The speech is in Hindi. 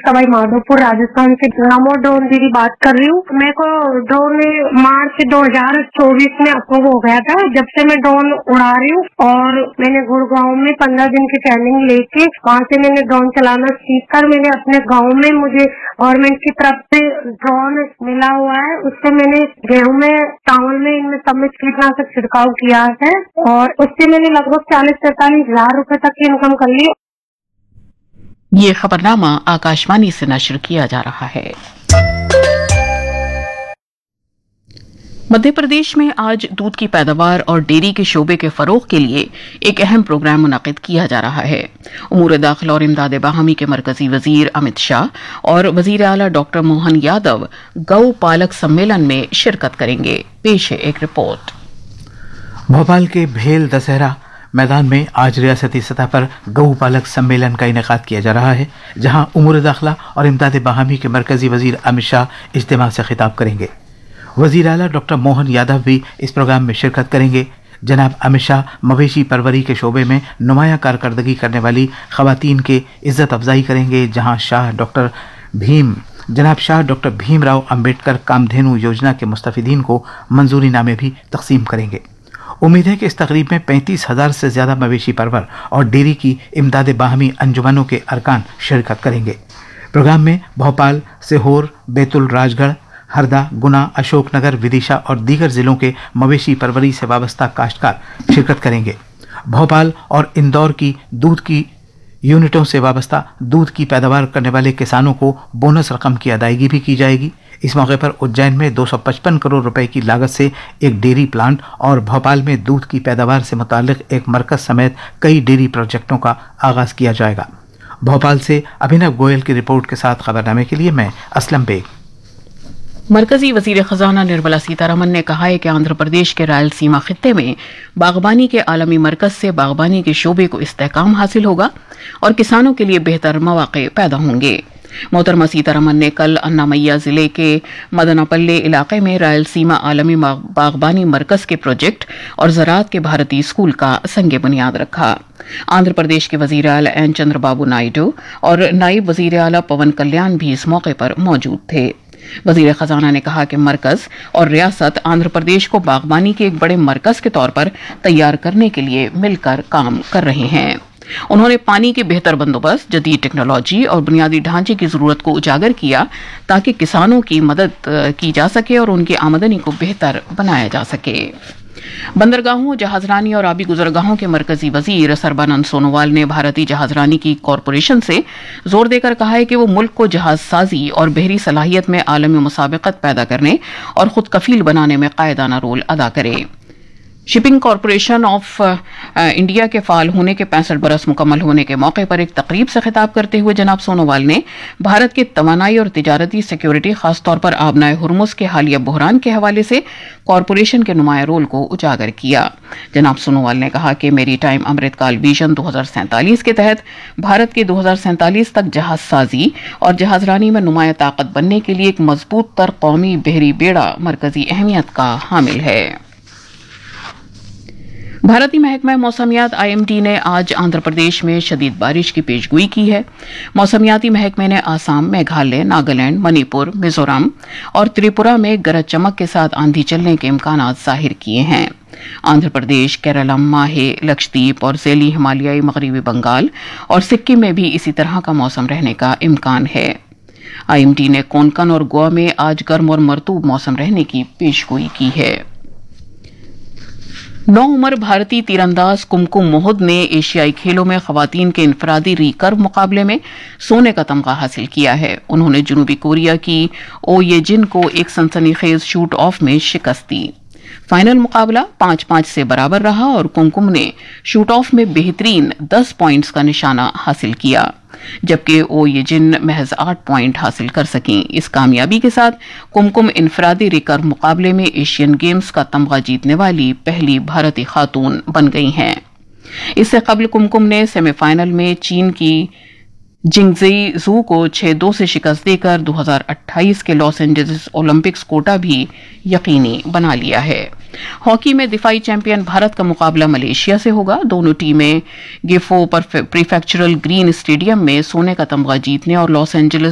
सवाई माधोपुर राजस्थान से नमो ड्रोन दीदी बात कर रही हूँ। मेरे को ड्रोन मार्च 2024 में अप्रूव हो गया था। जब से मैं ड्रोन उड़ा रही हूँ और मैंने गुड़गांव में 15 दिन की ट्रेनिंग लेके वहाँ से मैंने ड्रोन चलाना सीख कर मैंने अपने गाँव में मुझे गवर्नमेंट की तरफ से ड्रोन मिला हुआ है। उससे मैंने गेहूं में, चावल में, इनमें सब में कीटनाशक छिड़काव किया है और उससे मैंने लगभग 40-45 हजार रुपए तक की इनकम कर ली। ये खबरनामा आकाशवाणी से नश्र किया जा रहा है। मध्य प्रदेश में आज दूध की पैदावार और डेयरी के शोबे के फरोग के लिए एक अहम प्रोग्राम मुनाकिद किया जा रहा है। उमूर दाखिला और इमदाद बाहमी के मरकजी वजीर अमित शाह और वजीर आला डॉक्टर मोहन यादव गौ पालक सम्मेलन में शिरकत करेंगे। पेश है एक रिपोर्ट। भोपाल के भेल दशहरा मैदान में आज रियासती सतह पर गौ पालक सम्मेलन का इनेकाद किया जा रहा है, जहां उमूर दाखिला और इमदाद बाहमी के मरकजी वजीर अमित शाह इज्तिमा से खिताब करेंगे। वजीर आला डॉक्टर मोहन यादव भी इस प्रोग्राम में शिरकत करेंगे। जनाब अमित शाह मवेशी परवरी के शोबे में नुमाया कारकर्दगी करने वाली खवातीन के इज्जत अफजाई करेंगे, जहां जनाब शाह डॉक्टर भीमराव अंबेडकर कामधेनु योजना के मुस्तफिदीन को मंजूरी नामे भी तकसीम करेंगे। उम्मीद है कि इस तकरीब में 35,000 से ज्यादा मवेशी परवर और डेयरी की इमदाद बाहमी अंजुमनों के अरकान शिरकत करेंगे। प्रोग्राम में भोपाल, सीहोर, बैतुल, राजगढ़, हरदा, गुना, अशोकनगर, विदिशा और दीगर जिलों के मवेशी परवरी से वाबस्ता काश्तकार शिरकत करेंगे। भोपाल और इंदौर की दूध की यूनिटों से वाबस्ता दूध की पैदावार करने वाले किसानों को बोनस रकम की अदायगी भी की जाएगी। इस मौके पर उज्जैन में 255 करोड़ रुपए की लागत से एक डेयरी प्लांट और भोपाल में दूध की पैदावार से मुताल्लिक एक मरकज समेत कई डेयरी प्रोजेक्टों का आगाज किया जाएगा। भोपाल से अभिनव गोयल की रिपोर्ट के साथ खबरनामे के लिए मैं असलम बेग। मरकजी वजीर खजाना निर्मला सीतारमन ने कहा है कि आंध्र प्रदेश के रायलसीमा खित्ते में बागबानी के आलमी मरकज से बागबानी के शोबे को इस्तेहकाम हासिल होगा और किसानों के लिए बेहतर मौके पैदा होंगे। मोहतरमा सीतारमन ने कल अन्नामैया जिले के मदनापल्ले इलाके में रायलसीमा आलमी बागबानी मरकज के प्रोजेक्ट और ज़राअत के भारतीय स्कूल का संगे बुनियाद रखा। आंध्र प्रदेश के वजीर आला एन चंद्रबाबू नायडू और नायब वजीर आला पवन कल्याण भी इस मौके पर मौजूद थे। वजीर खजाना ने कहा कि मरकज और रियासत आंध्र प्रदेश को बागबानी के एक बड़े मरकज के तौर पर तैयार करने के लिए मिलकर काम कर रहे हैं। उन्होंने पानी के बेहतर बंदोबस्त, जदीद टेक्नोलॉजी और बुनियादी ढांचे की जरूरत को उजागर किया ताकि किसानों की मदद की जा सके और उनकी आमदनी को बेहतर बनाया जा सके। बंदरगाहों, जहाजरानी और आबी गुजरगाहों के मरकजी वजीर सर्बानंद सोनोवाल ने भारतीय जहाजरानी की कॉरपोरेशन से जोर देकर कहा है कि वो मुल्क को जहाज साजी और बहरी सलाहियत में आलमी मुसाबकत पैदा करने और खुद कफील बनाने में कायदाना रोल अदा करे। शिपिंग कॉरपोरेशन ऑफ इंडिया के फाल होने के 65 बरस मुकम्मल होने के मौके पर एक तकरीब से खिताब करते हुए जनाब सोनोवाल ने भारत के तवानाई और तिजारती सिक्योरिटी, खासतौर पर आबनाए हुर्मुज के हालिया बहरान के हवाले से कॉरपोरेशन के नुमाया रोल को उजागर किया। जनाब सोनोवाल ने कहा कि मेरी टाइम अमृतकाल विजन 2047 के तहत भारत के 2047 तक जहाज साजी और जहाजरानी में नुमाया ताकत बनने के लिए एक मजबूत तर कौमी बहरी बेड़ा मरकजी अहमियत का हामिल है। भारतीय महकमा मौसमियात IMD ने आज आंध्र प्रदेश में शदीद बारिश की पेशगोई की है। मौसमियाती महकमे ने आसाम, मेघालय, नागालैंड, मणिपुर, मिजोरम और त्रिपुरा में गरज चमक के साथ आंधी चलने के इम्कानात जाहिर किए हैं। आंध्र प्रदेश, केरला, माहे, लक्षद्वीप और ज़ैली हिमालयाई मगरबी बंगाल और सिक्किम में भी इसी तरह का मौसम रहने का इम्कान है। IMD ने कोंकण और गोवा में आज गर्म और मरतूब मौसम रहने की पेशगोई की है। 9 उम्र भारतीय तीरंदाज कुमकुम मोहित ने एशियाई खेलों में खवातीन के इनफरादी रिकर्व मुकाबले में सोने का तमगा हासिल किया है। उन्होंने जनूबी कोरिया की ओ येजिन को एक सनसनीखेज शूट ऑफ में शिकस्त दी। फाइनल मुकाबला 5-5 से बराबर रहा और कुमकुम ने शूट ऑफ में बेहतरीन 10 पॉइंट्स का निशाना हासिल किया, जबकि ओ येजिन महज 8 पॉइंट हासिल कर सकें। इस कामयाबी के साथ कुमकुम इनफरादी रिकर्व मुकाबले में एशियन गेम्स का तमगा जीतने वाली पहली भारतीय खातून बन गई हैं। इससे कबल कुमकुम ने सेमीफाइनल में चीन की जिंगजेई जू को 6-2 से शिकस्त देकर 2028 के लॉस एंजलिस ओलंपिक्स कोटा भी यकीनी बना लिया है। हॉकी में दिफाई चैंपियन भारत का मुकाबला मलेशिया से होगा। दोनों टीमें गिफो प्रीफेक्चुरल ग्रीन स्टेडियम में सोने का तमगा जीतने और लॉस एंजलिस